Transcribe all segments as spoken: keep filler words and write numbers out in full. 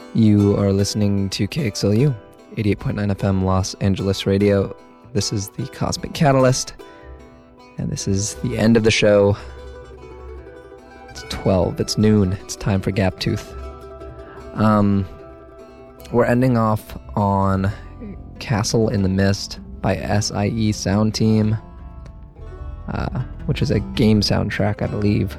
You are listening to K X L U, eighty-eight point nine F M Los Angeles Radio. This is the Cosmic Catalyst, and this is the end of the show. It's twelve, it's noon, it's time for Gaptooth. Um, we're ending off on Castle in the Mist by S I E Sound Team, uh, which is a game soundtrack, I believe.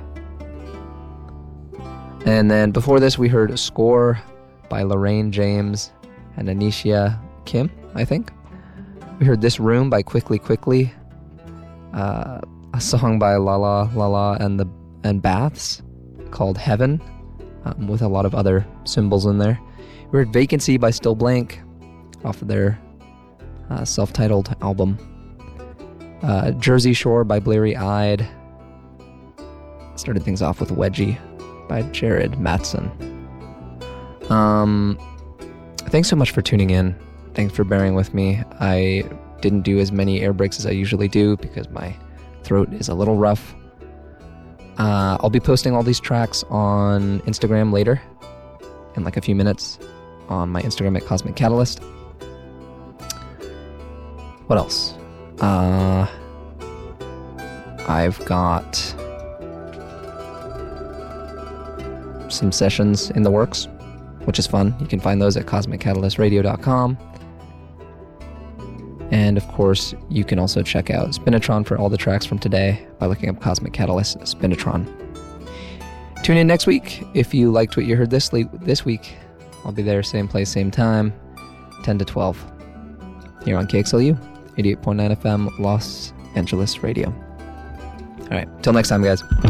And then before this, we heard a score by Lorraine James and Anisha Kim, I think. We heard This Room by Quickly Quickly, uh, a song by Lala Lala and the and Baths called Heaven, um, with a lot of other symbols in there. We heard Vacancy by Still Blank off of their uh, self-titled album. Uh, Jersey Shore by Bleary Eyed. Started things off with Wedgie by Jared Matson. Um, thanks so much for tuning in. Thanks for bearing with me. I didn't do as many air breaks as I usually do because my throat is a little rough. Uh, I'll be posting all these tracks on Instagram later, in like a few minutes, on my Instagram at Cosmic Catalyst. What else? Uh, I've got some sessions in the works, which is fun. You can find those at cosmic catalyst radio dot com. And of course, you can also check out Spinitron for all the tracks from today by looking up Cosmic Catalyst Spinitron. Tune in next week if you liked what you heard this le- this week. I'll be there, same place, same time, ten to twelve, here on K X L U, eighty-eight point nine F M, Los Angeles Radio. All right, till next time, guys.